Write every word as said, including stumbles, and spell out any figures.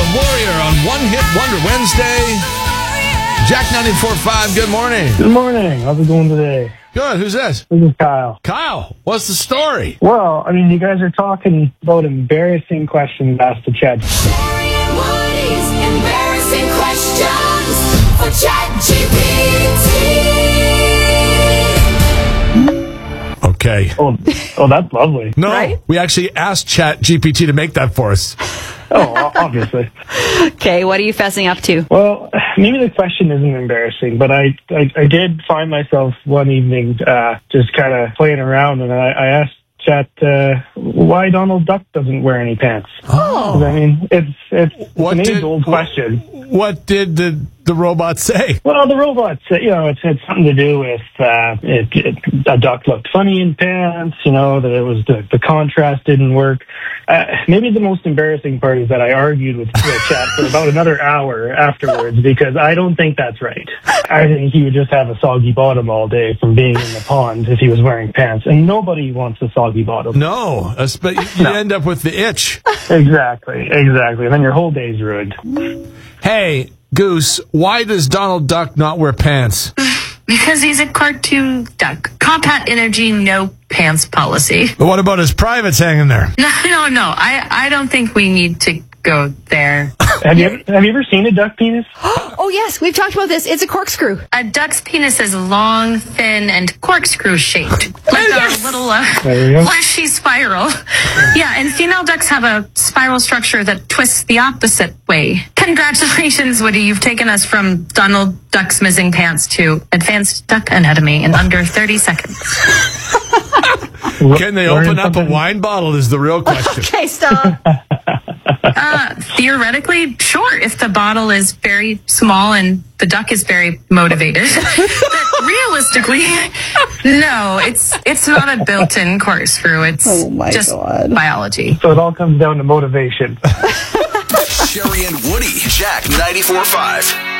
Warrior on One Hit Wonder Wednesday. Jack ninety-four point five, good morning. Good morning. How's it going today? Good, who's this? This is Kyle. Kyle, what's the story? Well, I mean, you guys are talking about embarrassing questions asked to Chat. Woody's embarrassing questions for ChatGPT. Okay. Oh, oh, that's lovely. No, Right? we actually asked ChatGPT to make that for us. Oh, obviously. Okay, what are you fessing up to? Well, maybe the question isn't embarrassing, but I, I, I did find myself one evening uh, just kind of playing around, and I, I asked Chat uh, why Donald Duck doesn't wear any pants. Oh. I mean, it's it's, it's What an did- age-old question. What did the, the robot say? Well, the robot, uh, you know, it had something to do with uh, it, it, a duck looked funny in pants, you know, that it was the, the contrast didn't work. Uh, maybe the most embarrassing part is that I argued with the Chat for about another hour afterwards because I don't think that's right. I think he would just have a soggy bottom all day from being in the pond if he was wearing pants, and nobody wants a soggy bottom. No, espe- you No. end up with the itch. Exactly, exactly. And then your whole day's ruined. Hey, Goose, why does Donald Duck not wear pants? Because he's a cartoon duck. Compat Energy, no pants policy. But what about his privates hanging there? No, no, no. I, I don't think we need to go there. Have you ever, have you ever seen a duck penis? Oh, yes, we've talked about this. It's a corkscrew. A duck's penis is long, thin, and corkscrew shaped. Like a little uh, There you go. fleshy spiral. Yeah, and female ducks have a spiral structure that twists the opposite way. Congratulations, Woody. You've taken us from Donald Duck's missing pants to advanced duck anatomy in under thirty seconds. Can they Learn open up a something? wine bottle is the real question. Okay, stop. Uh, theoretically, sure, if the bottle is very small and the duck is very motivated. But realistically, no, it's it's not a built-in corkscrew. It's Oh my just God. biology. So it all comes down to motivation. Sherry and Woody, Jack ninety-four point five.